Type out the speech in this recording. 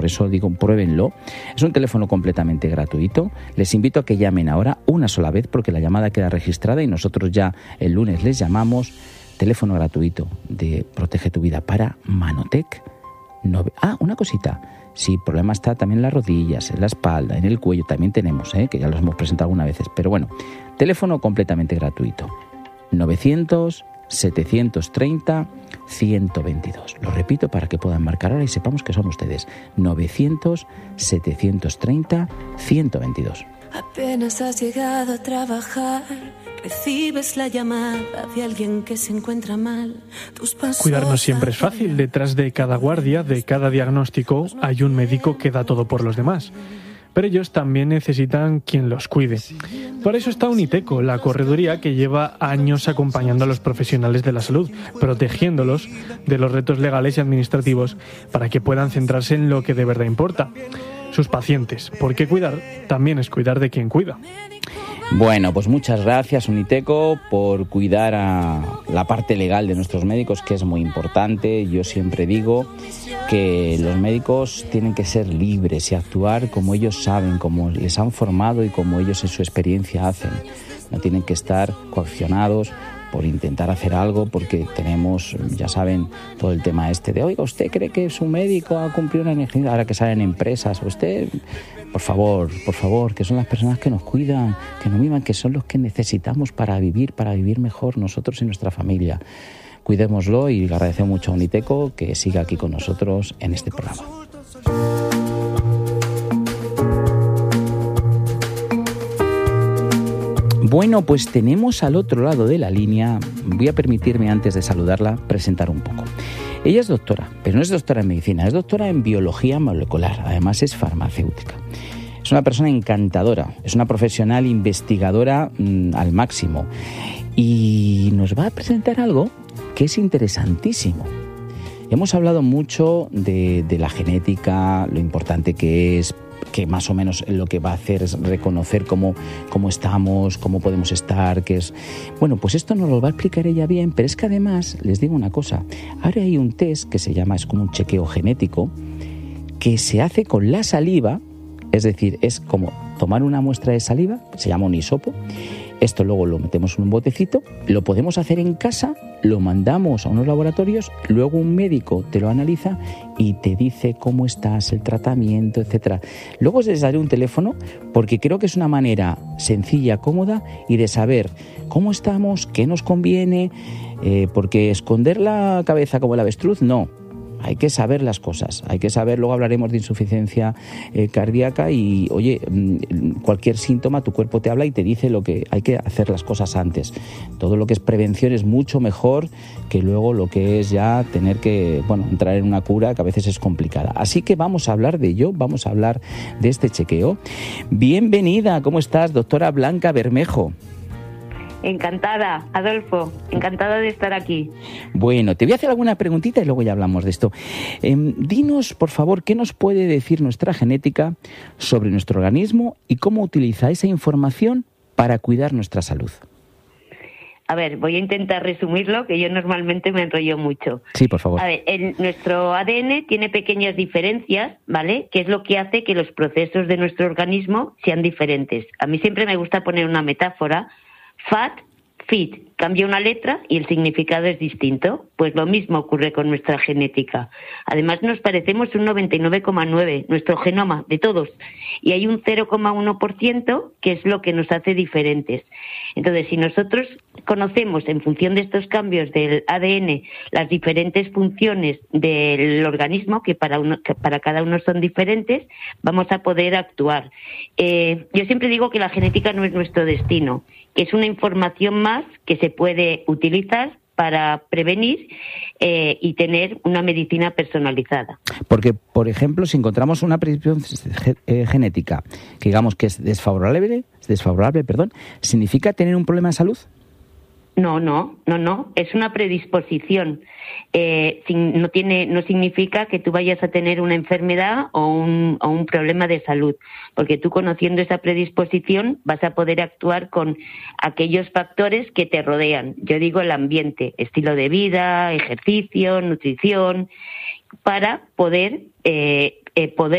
Por eso digo, pruébenlo. Es un teléfono completamente gratuito. Les invito a que llamen ahora una sola vez porque la llamada queda registrada y nosotros ya el lunes les llamamos. Teléfono gratuito de Protege tu Vida para Manotec. Una cosita. Si el problema está también en las rodillas, en la espalda, en el cuello, también tenemos, que ya los hemos presentado algunas veces. Pero bueno, teléfono completamente gratuito. 900-730-122. Lo repito para que puedan marcar ahora y sepamos que son ustedes. 900-730-122. Apenas has llegado a trabajar, recibes la llamada de alguien que se encuentra mal. Cuidarnos siempre es fácil. Detrás de cada guardia, de cada diagnóstico, hay un médico que da todo por los demás. Pero ellos también necesitan quien los cuide. Por eso está Uniteco, la correduría que lleva años acompañando a los profesionales de la salud, protegiéndolos de los retos legales y administrativos para que puedan centrarse en lo que de verdad importa, sus pacientes. Porque cuidar también es cuidar de quien cuida. Bueno, pues muchas gracias, Uniteco, por cuidar a la parte legal de nuestros médicos, que es muy importante. Yo siempre digo que los médicos tienen que ser libres y actuar como ellos saben, como les han formado y como ellos en su experiencia hacen. No tienen que estar coaccionados por intentar hacer algo, porque tenemos, ya saben, todo el tema de, oiga, ¿usted cree que su médico ha cumplido una necesidad? Ahora que salen empresas, usted, por favor, que son las personas que nos cuidan, que nos miman, que son los que necesitamos para vivir mejor nosotros y nuestra familia. Cuidémoslo y le agradecemos mucho a Uniteco que siga aquí con nosotros en este programa. Bueno, pues tenemos al otro lado de la línea, voy a permitirme antes de saludarla presentar un poco. Ella es doctora, pero no es doctora en medicina, es doctora en biología molecular, además es farmacéutica. Es una persona encantadora, es una profesional investigadora al máximo y nos va a presentar algo que es interesantísimo. Hemos hablado mucho de la genética, lo importante que es, que más o menos lo que va a hacer es reconocer cómo estamos, cómo podemos estar, qué es. Bueno, pues esto nos lo va a explicar ella bien, pero es que además, les digo una cosa, ahora hay un test que se llama, es como un chequeo genético, que se hace con la saliva, es decir, es como tomar una muestra de saliva, se llama un hisopo, esto luego lo metemos en un botecito, lo podemos hacer en casa, lo mandamos a unos laboratorios, luego un médico te lo analiza y te dice cómo estás, el tratamiento, etcétera. Luego os les daré un teléfono porque creo que es una manera sencilla, cómoda y de saber cómo estamos, qué nos conviene, porque esconder la cabeza como el avestruz, no. Hay que saber las cosas, hay que saber, luego hablaremos de insuficiencia cardíaca y, oye, cualquier síntoma, tu cuerpo te habla y te dice lo que hay que hacer las cosas antes. Todo lo que es prevención es mucho mejor que luego lo que es ya tener que, entrar en una cura que a veces es complicada. Así que vamos a hablar de ello, vamos a hablar de este chequeo. Bienvenida, ¿cómo estás, doctora Blanca Bermejo? Encantada, Adolfo, encantada de estar aquí. Bueno, te voy a hacer alguna preguntita y luego ya hablamos de esto. Dinos, por favor, ¿qué nos puede decir nuestra genética sobre nuestro organismo y cómo utiliza esa información para cuidar nuestra salud? A ver, voy a intentar resumirlo, que yo normalmente me enrollo mucho. Sí, por favor. A ver, nuestro ADN tiene pequeñas diferencias, ¿vale? Que es lo que hace que los procesos de nuestro organismo sean diferentes. A mí siempre me gusta poner una metáfora. Fat, fit, cambia una letra y el significado es distinto. Pues lo mismo ocurre con nuestra genética. Además nos parecemos un 99,9%, nuestro genoma, de todos. Y hay un 0,1% que es lo que nos hace diferentes. Entonces, si nosotros conocemos en función de estos cambios del ADN las diferentes funciones del organismo, que para cada uno son diferentes, vamos a poder actuar. Yo siempre digo que la genética no es nuestro destino, que es una información más que se puede utilizar para prevenir y tener una medicina personalizada. Porque, por ejemplo, si encontramos una predisposición genética que digamos que es desfavorable, ¿significa tener un problema de salud? No, es una predisposición. No significa que tú vayas a tener una enfermedad o un problema de salud, porque tú, conociendo esa predisposición, vas a poder actuar con aquellos factores que te rodean. Yo digo el ambiente, estilo de vida, ejercicio, nutrición, para poder poder